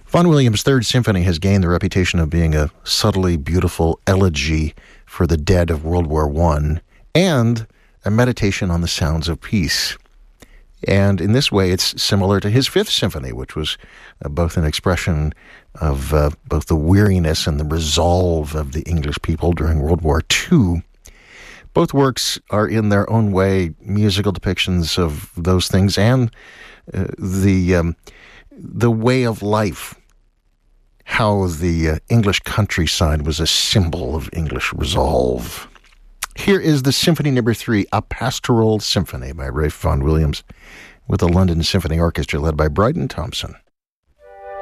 Vaughan Williams' Third Symphony has gained the reputation of being a subtly beautiful elegy for the dead of World War I and a meditation on the sounds of peace. And in this way, it's similar to his Fifth Symphony, which was both an expression of both the weariness and the resolve of the English people during World War II. Both works are in their own way musical depictions of those things and the way of life, how the English countryside was a symbol of English resolve. Here is the Symphony No. 3, A Pastoral Symphony by Ralph Vaughan Williams, with the London Symphony Orchestra led by Bryden Thompson.